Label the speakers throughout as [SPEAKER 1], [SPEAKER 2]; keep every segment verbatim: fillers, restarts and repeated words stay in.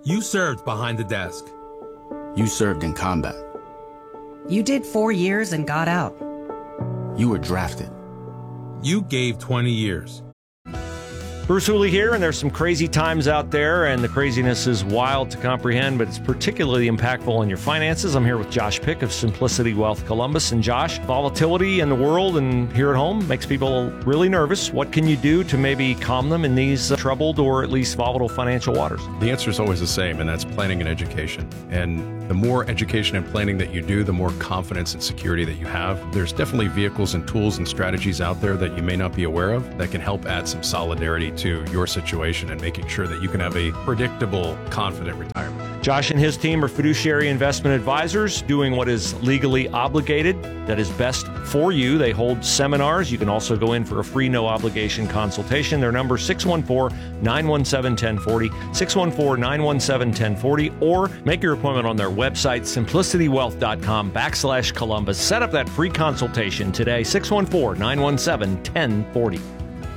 [SPEAKER 1] You served behind the desk.
[SPEAKER 2] You served in combat.
[SPEAKER 3] You did four years and got out.
[SPEAKER 2] You were drafted.
[SPEAKER 1] You gave twenty years.
[SPEAKER 4] Bruce Hooley here, and there's some crazy times out there, and the craziness is wild to comprehend, but it's particularly impactful on your finances. I'm here with Josh Pick of Simplicity Wealth Columbus. And Josh, volatility in the world and here at home makes people really nervous. What can you do to maybe calm them in these uh, troubled or at least volatile financial waters?
[SPEAKER 5] The answer is always the same, and that's planning and education. And the more education and planning that you do, the more confidence and security that you have. There's definitely vehicles and tools and strategies out there that you may not be aware of that can help add some solidarity to your situation and making sure that you can have a predictable, confident retirement.
[SPEAKER 4] Josh and his team are fiduciary investment advisors doing what is legally obligated, that is best for you. They hold seminars. You can also go in for a free, no-obligation consultation. Their number is six one four, nine one seven, one zero four zero, six one four, nine one seven, one zero four zero, or make your appointment on their website, simplicitywealth.com backslash Columbus. Set up that free consultation today, six one four, nine one seven, one zero four zero.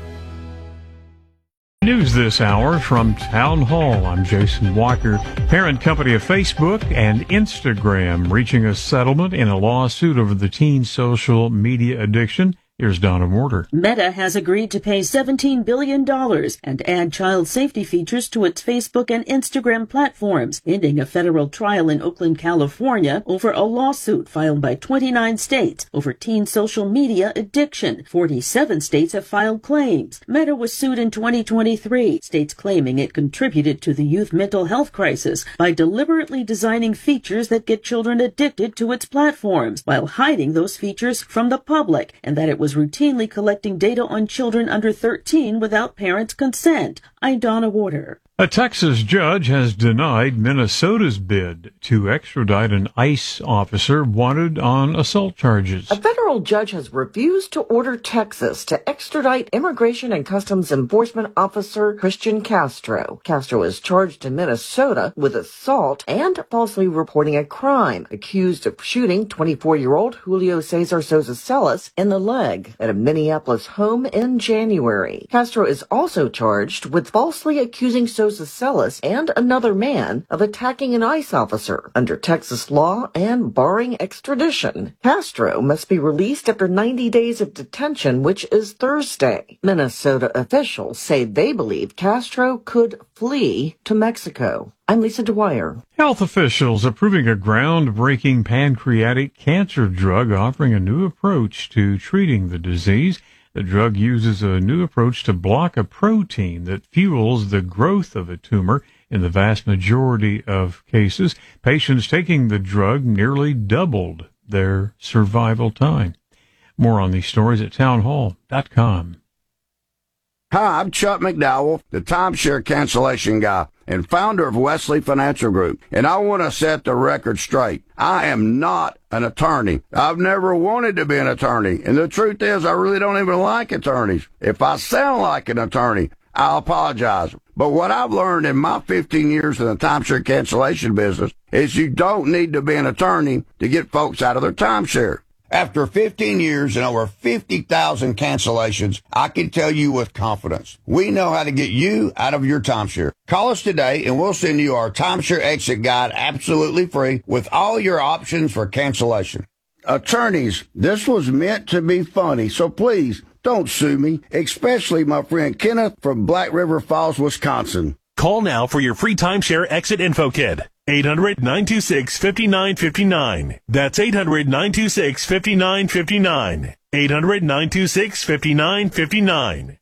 [SPEAKER 6] News this hour from Town Hall. I'm Jason Walker. Parent company of Facebook and Instagram reaching a settlement in a lawsuit over the teen social media addiction. Here's Donna Mortar.
[SPEAKER 7] Meta has agreed to pay seventeen billion dollars and add child safety features to its Facebook and Instagram platforms, ending a federal trial in Oakland, California over a lawsuit filed by twenty-nine states over teen social media addiction. forty-seven states have filed claims. Meta was sued in twenty twenty-three, states claiming it contributed to the youth mental health crisis by deliberately designing features that get children addicted to its platforms while hiding those features from the public, and that it was routinely collecting data on children under thirteen without parents' consent. I'm Donna Warder.
[SPEAKER 6] A Texas judge has denied Minnesota's bid to extradite an ICE officer wanted on assault charges.
[SPEAKER 8] A federal judge has refused to order Texas to extradite Immigration and Customs Enforcement Officer Christian Castro. Castro is charged in Minnesota with assault and falsely reporting a crime, accused of shooting twenty-four-year-old Julio Cesar Sosa Celis in the leg at a Minneapolis home in January. Castro is also charged with falsely accusing Sosa Celis and another man of attacking an ICE officer. Under Texas law and barring extradition, Castro must be released after ninety days of detention, which is Thursday. Minnesota officials say they believe Castro could flee to Mexico. I'm Lisa Dwyer.
[SPEAKER 6] Health officials approving a groundbreaking pancreatic cancer drug offering a new approach to treating the disease. The drug uses a new approach to block a protein that fuels the growth of a tumor. In the vast majority of cases, patients taking the drug nearly doubled their survival time. More on these stories at townhall dot com.
[SPEAKER 9] Hi, I'm Chuck McDowell, the timeshare cancellation guy and founder of Wesley Financial Group, and I want to set the record straight. I am not an attorney. I've never wanted to be an attorney, and the truth is I really don't even like attorneys. If I sound like an attorney, I'll apologize. But what I've learned in my fifteen years in the timeshare cancellation business is you don't need to be an attorney to get folks out of their timeshare. After fifteen years and over fifty thousand cancellations, I can tell you with confidence, we know how to get you out of your timeshare. Call us today and we'll send you our timeshare exit guide absolutely free with all your options for cancellation. Attorneys, this was meant to be funny, so please don't sue me, especially my friend Kenneth from Black River Falls, Wisconsin.
[SPEAKER 10] Call now for your free timeshare exit info kit. eight hundred, nine two six, five nine five nine. That's eight hundred, nine two six, five nine five nine. eight hundred, nine two six, five nine five nine.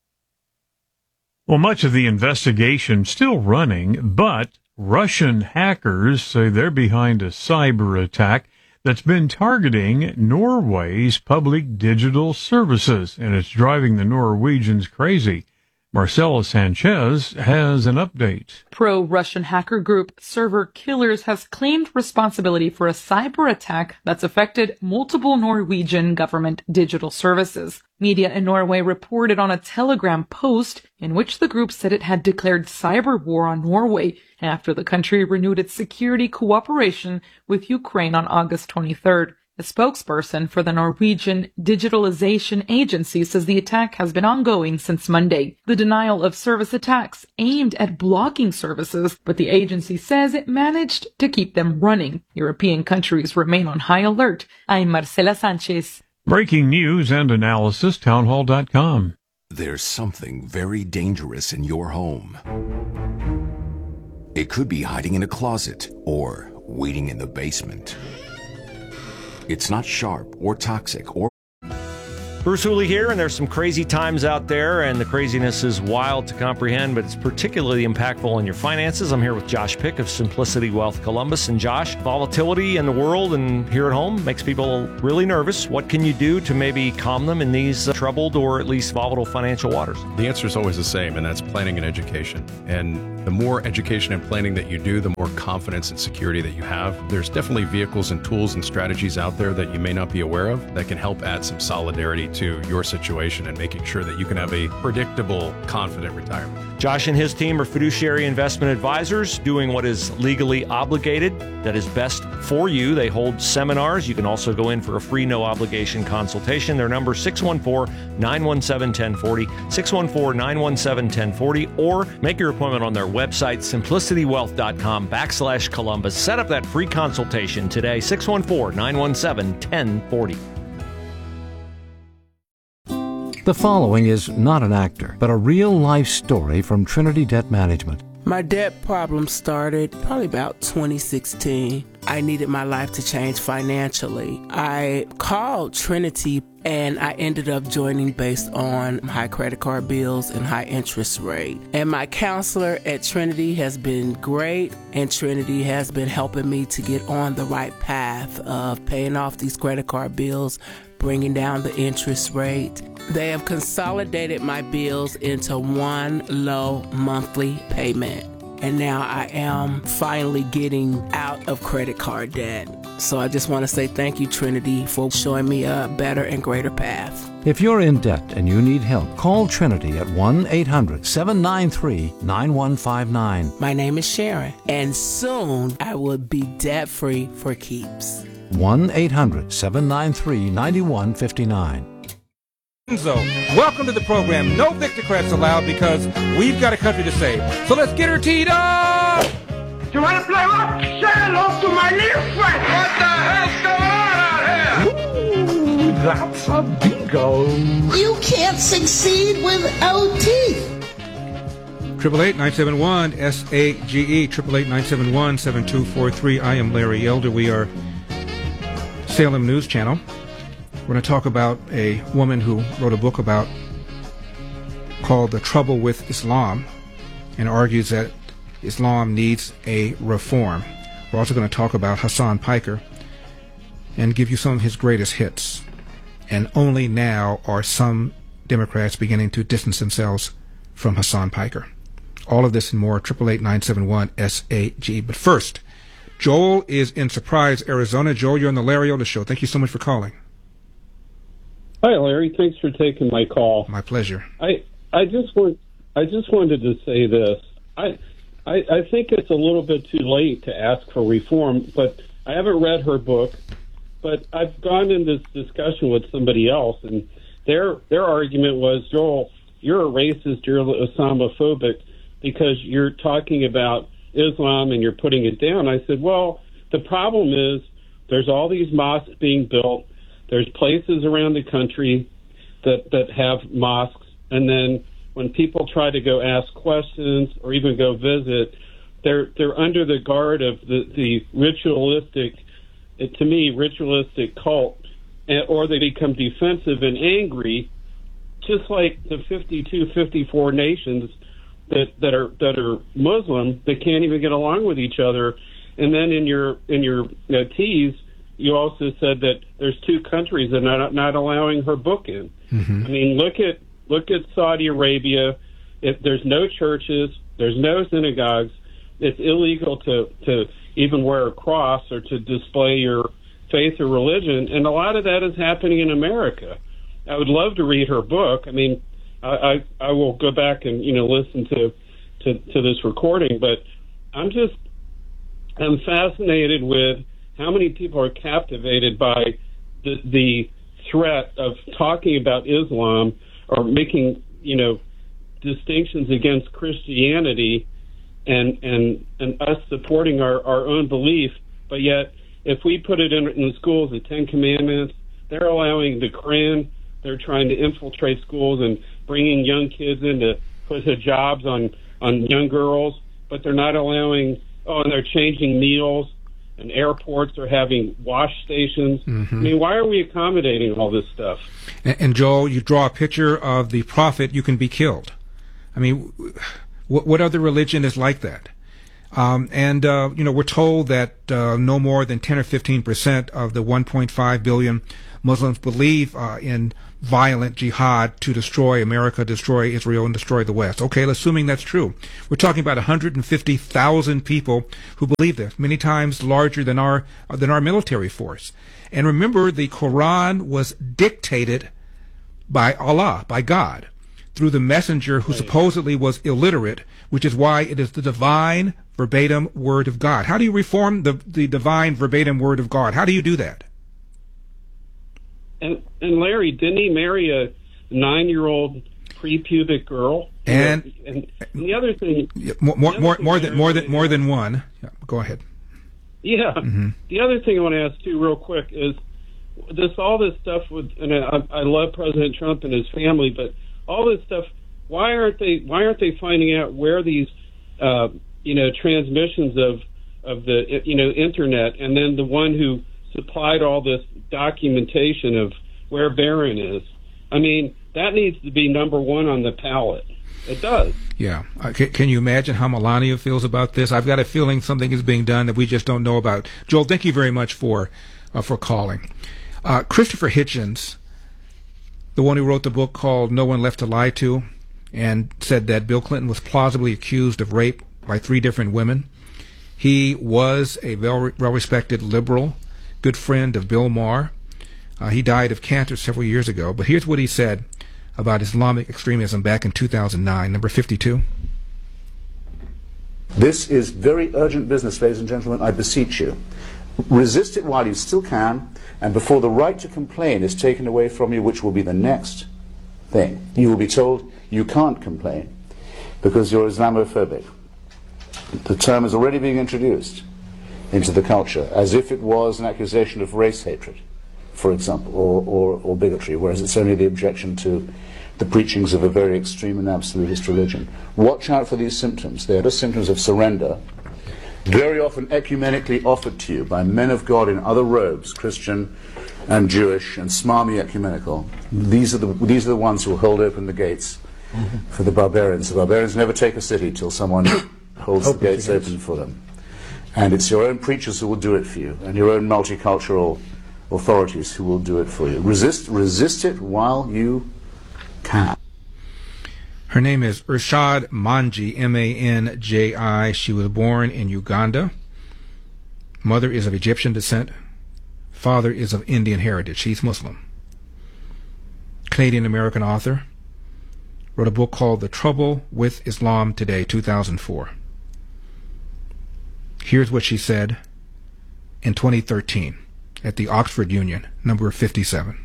[SPEAKER 6] Well, much of the investigation still running, but Russian hackers say they're behind a cyber attack that's been targeting Norway's public digital services, and it's driving the Norwegians crazy. Marcela Sanchez has an update.
[SPEAKER 11] Pro-Russian hacker group Server Killers has claimed responsibility for a cyber attack that's affected multiple Norwegian government digital services. Media in Norway reported on a Telegram post in which the group said it had declared cyber war on Norway after the country renewed its security cooperation with Ukraine on August twenty-third. A spokesperson for the Norwegian Digitalization Agency says the attack has been ongoing since Monday. The denial of service attacks aimed at blocking services, but the agency says it managed to keep them running. European countries remain on high alert. I'm Marcela Sanchez.
[SPEAKER 6] Breaking news and analysis, townhall dot com.
[SPEAKER 12] There's something very dangerous in your home. It could be hiding in a closet or waiting in the basement. It's not sharp or toxic or...
[SPEAKER 4] Bruce Hooley here, and there's some crazy times out there, and the craziness is wild to comprehend, but it's particularly impactful in your finances. I'm here with Josh Pick of Simplicity Wealth Columbus. And Josh, volatility in the world and here at home makes people really nervous. What can you do to maybe calm them in these uh, troubled or at least volatile financial waters?
[SPEAKER 5] The answer is always the same, and that's planning and education. And the more education and planning that you do, the more confidence and security that you have. There's definitely vehicles and tools and strategies out there that you may not be aware of that can help add some solidarity to your situation and making sure that you can have a predictable, confident retirement.
[SPEAKER 4] Josh and his team are fiduciary investment advisors doing what is legally obligated, that is best for you. They hold seminars. You can also go in for a free, no obligation consultation. Their number is six one four, nine one seven, one oh four oh, six one four, nine one seven, one oh four oh, or make your appointment on their website, simplicity wealth dot com backslash Columbus. Set up that free consultation today, six one four, nine one seven, one oh four oh.
[SPEAKER 13] The following is not an actor, but a real-life story from Trinity Debt Management.
[SPEAKER 14] My debt problem started probably about twenty sixteen. I needed my life to change financially. I called Trinity and I ended up joining based on high credit card bills and high interest rate. And my counselor at Trinity has been great, and Trinity has been helping me to get on the right path of paying off these credit card bills, bringing down the interest rate. They have consolidated my bills into one low monthly payment. And now I am finally getting out of credit card debt. So I just want to say thank you, Trinity, for showing me a better and greater path.
[SPEAKER 13] If you're in debt and you need help, call Trinity at one eight hundred, seven nine three, nine one five nine.
[SPEAKER 14] My name is Sharon, and soon I will be debt-free for keeps.
[SPEAKER 13] one eight hundred, seven nine three, nine one five nine.
[SPEAKER 15] So, welcome to the program. No Victocrats allowed because we've got a country to save. So let's get her teed up!
[SPEAKER 16] You want to play what? Say hello to my little friend! What the hell's going on out here?
[SPEAKER 15] Ooh, that's a bingo.
[SPEAKER 16] You can't succeed without teeth.
[SPEAKER 15] Triple eight nine seven one S A G E. Triple eight nine seven one seven two four three. I am Larry Elder. We are Salem News Channel. We're going to talk about a woman who wrote a book about called The Trouble with Islam, and argues that Islam needs a reform. We're also going to talk about Hasan Piker and give you some of his greatest hits. And only now are some Democrats beginning to distance themselves from Hasan Piker. All of this and more, triple eight nine seven one S A G. But first, Joel is in Surprise, Arizona. Joel, you're on the Larry Elder Show. Thank you so much for calling.
[SPEAKER 17] Hi, Larry. Thanks for taking my call.
[SPEAKER 15] My pleasure.
[SPEAKER 17] I I just want I just wanted to say this. I, I I think it's a little bit too late to ask for reform, but I haven't read her book. But I've gone in this discussion with somebody else, and their their argument was, Joel, you're a racist, you're Islamophobic because you're talking about Islam and you're putting it down. I said, well, the problem is there's all these mosques being built. There's places around the country that, that have mosques, and then when people try to go ask questions or even go visit, they're they're under the guard of the, the ritualistic, to me, ritualistic cult, or they become defensive and angry, just like the fifty-two, fifty-four nations that, that are that are Muslim that can't even get along with each other. And then in your in your uh, tease, you also said that there's two countries that are not, not allowing her book in. Mm-hmm. I mean, look at look at Saudi Arabia. If there's no churches, there's no synagogues. It's illegal to, to even wear a cross or to display your faith or religion, and a lot of that is happening in America. I would love to read her book. I mean, I I, I will go back and you know listen to, to to this recording, but I'm just I'm fascinated with how many people are captivated by the, the threat of talking about Islam or making, you know, distinctions against Christianity and and and us supporting our, our own belief, but yet if we put it in, in the schools, the Ten Commandments, they're allowing the Quran, they're trying to infiltrate schools and bringing young kids in to put hijabs on, on young girls, but they're not allowing, oh, and they're changing meals, and airports are having wash stations. Mm-hmm. I mean, why are we accommodating all this stuff?
[SPEAKER 15] And, and Joel, you draw a picture of the prophet, you can be killed. I mean, what, what other religion is like that? Um, and, uh, you know, we're told that uh, no more than ten or fifteen percent of the one point five billion Muslims believe uh, in violent jihad to destroy America, destroy Israel, and destroy the West. Okay, assuming that's true. We're talking about one hundred fifty thousand people who believe this, many times larger than our, uh, than our military force. And remember, the Quran was dictated by Allah, by God, through the messenger who supposedly was illiterate, which is why it is the divine verbatim word of God. How do you reform the, the divine verbatim word of God? How do you do that?
[SPEAKER 17] And, and Larry, didn't he marry a nine-year-old pre-pubic girl?
[SPEAKER 15] And,
[SPEAKER 17] and, and the other thing,
[SPEAKER 15] yeah, more, more, more, more than more than more than one. Yeah, go ahead.
[SPEAKER 17] Yeah.
[SPEAKER 15] Mm-hmm.
[SPEAKER 17] The other thing I want to ask too, real quick, is this all this stuff with, and I, I love President Trump and his family, but all this stuff. Why aren't they? Why aren't they finding out where these, uh, you know, transmissions of of the you know internet, and then the one who supplied all this documentation of where Barron is? I mean, that needs to be number one on the palette. It does.
[SPEAKER 15] Yeah. Uh, can, can you imagine how Melania feels about this? I've got a feeling something is being done that we just don't know about. Joel, thank you very much for uh, for calling. Uh, Christopher Hitchens, the one who wrote the book called No One Left to Lie To, and said that Bill Clinton was plausibly accused of rape by three different women. He was a well, well-respected liberal, good friend of Bill Maher. Uh, he died of cancer several years ago, but here's what he said about Islamic extremism back in two thousand nine, number fifty-two.
[SPEAKER 18] This is very urgent business, ladies and gentlemen, I beseech you. Resist it while you still can, and before the right to complain is taken away from you, which will be the next thing. You will be told you can't complain because you're Islamophobic. The term is already being introduced into the culture as if it was an accusation of race hatred, for example, or, or, or bigotry, whereas it's only the objection to the preachings of a very extreme and absolutist religion. Watch out for these symptoms. They are just symptoms of surrender, very often ecumenically offered to you by men of God in other robes, Christian and Jewish and smarmy ecumenical. These are the, these are the ones who will hold open the gates mm-hmm. for the barbarians. The barbarians never take a city till someone holds open the gates the open for them. And it's your own preachers who will do it for you, and your own multicultural authorities who will do it for you. Resist, resist it while you can.
[SPEAKER 15] Her name is Urshad Manji, M A N J I. She was born in Uganda. Mother is of Egyptian descent. Father is of Indian heritage. She's Muslim. Canadian-American author. Wrote a book called The Trouble with Islam Today, two thousand four. Here's what she said in twenty thirteen at the Oxford Union, number fifty-seven.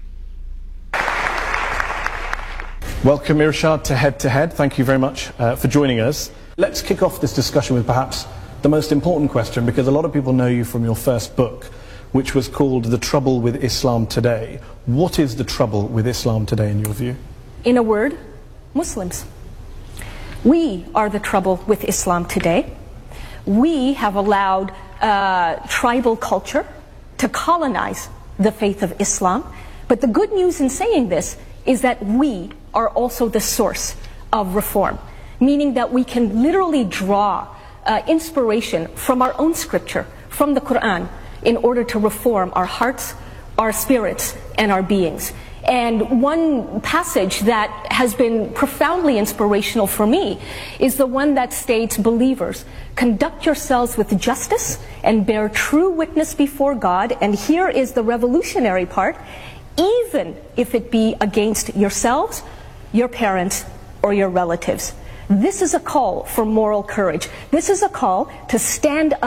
[SPEAKER 19] Welcome, Irshad, to Head to Head. Thank you very much uh, for joining us. Let's kick off this discussion with perhaps the most important question, because a lot of people know you from your first book, which was called The Trouble with Islam Today. What is the trouble with Islam today, in your view?
[SPEAKER 20] In a word, Muslims. We are the trouble with Islam today. We have allowed uh, tribal culture to colonize the faith of Islam. But the good news in saying this is that we are also the source of reform, meaning that we can literally draw uh, inspiration from our own scripture, from the Quran, in order to reform our hearts, our spirits, and our beings. And one passage that has been profoundly inspirational for me is the one that states, believers, conduct yourselves with justice and bear true witness before God. And here is the revolutionary part: even if it be against yourselves, your parents, or your relatives. This is a call for moral courage. This is a call to stand up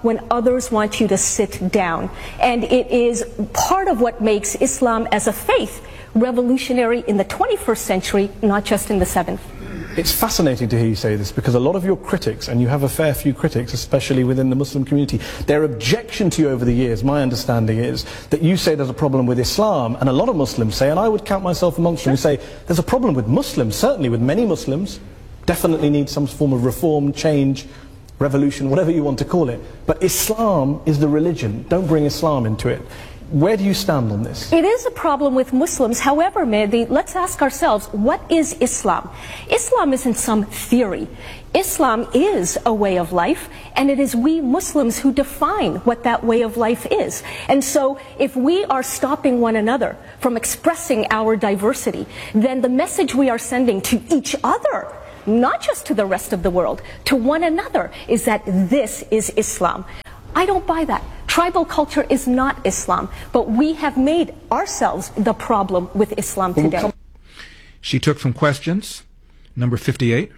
[SPEAKER 20] when others want you to sit down. And it is part of what makes Islam as a faith revolutionary in the twenty-first century, not just in the seventh.
[SPEAKER 19] It's fascinating to hear you say this, because a lot of your critics, and you have a fair few critics, especially within the Muslim community, their objection to you over the years, my understanding is that you say there's a problem with Islam, and a lot of Muslims say, and I would count myself amongst them, who say there's a problem with Muslims, certainly with many Muslims, definitely need some form of reform, change, revolution, whatever you want to call it. But Islam is the religion. Don't bring Islam into it. Where do you stand on this?
[SPEAKER 20] It is a problem with Muslims. However, Mehdi, let's ask ourselves, what is Islam? Islam isn't some theory. Islam is a way of life, and it is we Muslims who define what that way of life is. And so if we are stopping one another from expressing our diversity, then the message we are sending to each other, not just to the rest of the world, to one another, is that this is Islam. I don't buy that. Tribal culture is not Islam, but we have made ourselves the problem with Islam today.
[SPEAKER 15] She took some questions. Number fifty-eight.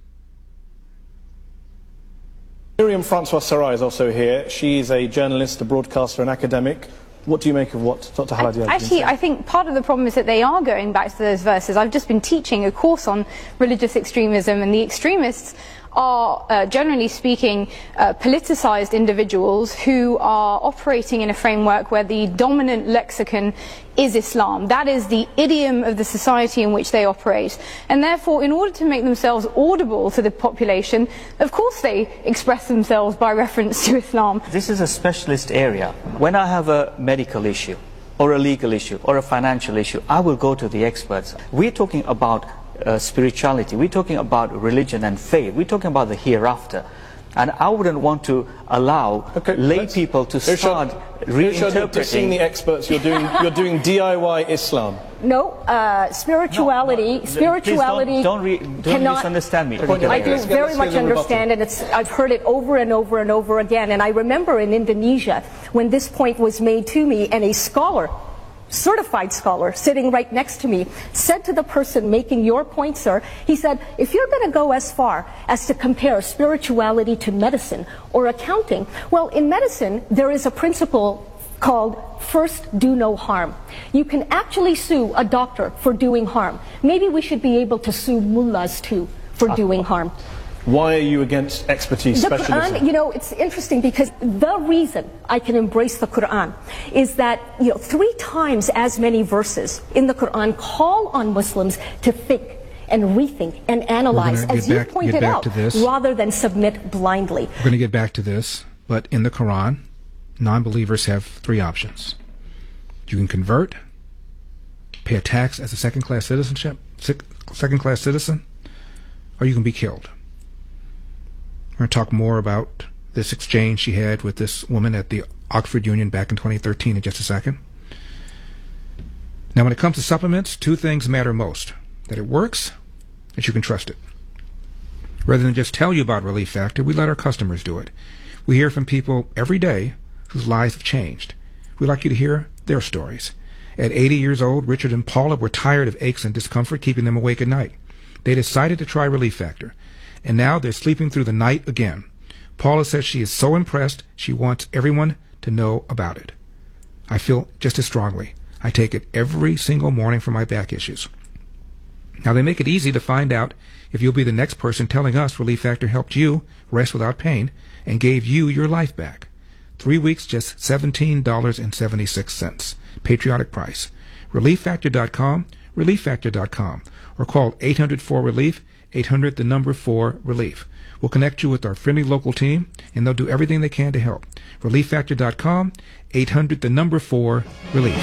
[SPEAKER 19] Miriam Francois Sarai is also here. She is a journalist, a broadcaster, an academic. What do you make of what Doctor Haladi?
[SPEAKER 21] Actually, I think part of the problem is that they are going back to those verses. I've just been teaching a course on religious extremism, and the extremists are, uh, generally speaking, uh, politicized individuals who are operating in a framework where the dominant lexicon is Islam. That is the idiom of the society in which they operate. And therefore, in order to make themselves audible to the population, of course they express themselves by reference to Islam.
[SPEAKER 22] This is a specialist area. When I have a medical issue, or a legal issue, or a financial issue, I will go to the experts. We're talking about Uh, spirituality, we're talking about religion and faith, we're talking about the hereafter, and I wouldn't want to allow okay, lay people to start reinterpreting.
[SPEAKER 19] Seeing the experts, you're doing you're doing D I Y Islam.
[SPEAKER 20] No, uh, spirituality,
[SPEAKER 22] no, no,
[SPEAKER 20] spirituality
[SPEAKER 22] don't, don't, re, don't
[SPEAKER 20] cannot,
[SPEAKER 22] misunderstand me.
[SPEAKER 20] I do very much understand, and it's, I've heard it over and over and over again. And I remember in Indonesia when this point was made to me, and a scholar, certified scholar, sitting right next to me, said to the person making your point, sir, he said, if you're going to go as far as to compare spirituality to medicine or accounting, well, in medicine, there is a principle called first do no harm. You can actually sue a doctor for doing harm. Maybe we should be able to sue mullahs too for doing harm.
[SPEAKER 19] Why are you against expertise
[SPEAKER 20] the
[SPEAKER 19] specialism?
[SPEAKER 20] Quran, you know, it's interesting because the reason I can embrace the Quran is that, you know, three times as many verses in the Quran call on Muslims to think and rethink and analyze, as you back, pointed out, rather than submit blindly.
[SPEAKER 15] We're going to get back to this, but in the Quran, non-believers have three options. You can convert, pay a tax as a second-class citizenship, second-class citizen, or you can be killed. We're going to talk more about this exchange she had with this woman at the Oxford Union back in twenty thirteen in just a second. Now, when it comes to supplements, two things matter most: that it works, that you can trust it. Rather than just tell you about Relief Factor, we let our customers do it. We hear from people every day whose lives have changed. We'd like you to hear their stories. At eighty years old, Richard and Paula were tired of aches and discomfort keeping them awake at night. They decided to try Relief Factor, and now they're sleeping through the night again. Paula says she is so impressed, she wants everyone to know about it. I feel just as strongly. I take it every single morning for my back issues. Now, they make it easy to find out if you'll be the next person telling us Relief Factor helped you rest without pain and gave you your life back. Three weeks, just seventeen dollars and seventy-six cents. Patriotic price. relief factor dot com, relief factor dot com, or call eight hundred four relief, eight hundred the number four relief. We'll connect you with our friendly local team, and they'll do everything they can to help. relief factor dot com, eight hundred the number four relief.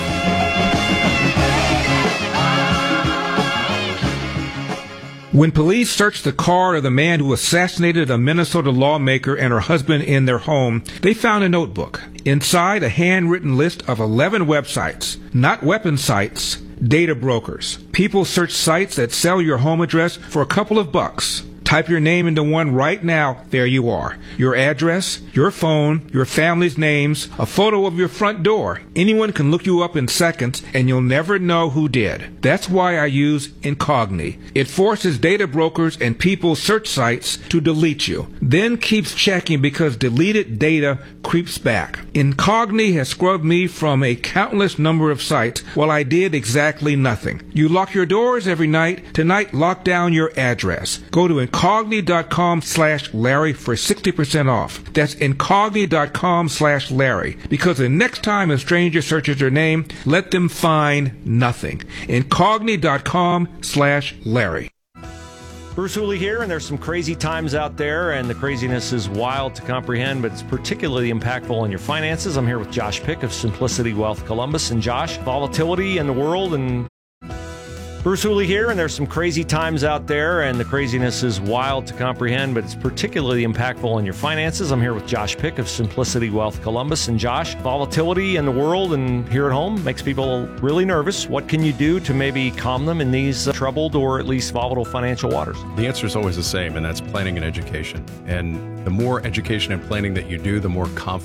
[SPEAKER 15] When police searched the car of the man who assassinated a Minnesota lawmaker and her husband in their home, they found a notebook. Inside, a handwritten list of eleven websites, not weapon sites, data brokers. People search sites that sell your home address for a couple of bucks. Type your name into one right now. There you are. Your address, your phone, your family's names, a photo of your front door. Anyone can look you up in seconds, and you'll never know who did. That's why I use Incogni. It forces data brokers and people's search sites to delete you, then keeps checking because deleted data creeps back. Incogni has scrubbed me from a countless number of sites while I did exactly nothing. You lock your doors every night. Tonight, lock down your address. Go to Incogni.com slash Larry for sixty percent off. That's Incogni.com slash Larry. Because the next time a stranger searches your name, let them find nothing. Incogni.com slash Larry.
[SPEAKER 4] Bruce Hooley here, and there's some crazy times out there, and the craziness is wild to comprehend, but it's particularly impactful on your finances. I'm here with Josh Pick of Simplicity Wealth Columbus. And Josh, volatility in the world and Bruce Hooley here, and there's some crazy times out there, and the craziness is wild to comprehend, but it's particularly impactful on your finances. I'm here with Josh Pick of Simplicity Wealth Columbus. And Josh, volatility in the world and here at home makes people really nervous. What can you do to maybe calm them in these uh, troubled or at least volatile financial waters?
[SPEAKER 5] The answer is always the same, and that's planning and education. And the more education and planning that you do, the more confident